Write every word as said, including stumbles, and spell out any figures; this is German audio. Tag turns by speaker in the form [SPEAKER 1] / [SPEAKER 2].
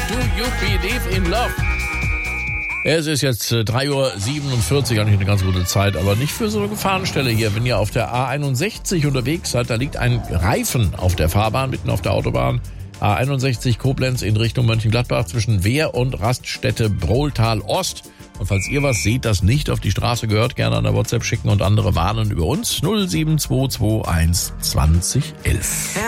[SPEAKER 1] Do you believe in love? Es ist jetzt drei Uhr siebenundvierzig, eigentlich eine ganz gute Zeit, aber nicht für so eine Gefahrenstelle hier. Wenn ihr auf der A einundsechzig unterwegs seid, da liegt ein Reifen auf der Fahrbahn, mitten auf der Autobahn. A einundsechzig Koblenz in Richtung Mönchengladbach zwischen Wehr und Raststätte Brohltal Ost. Und falls ihr was seht, das nicht auf die Straße gehört, gerne an der WhatsApp schicken und andere warnen über uns. null sieben zwei zwei eins zwanzig elf.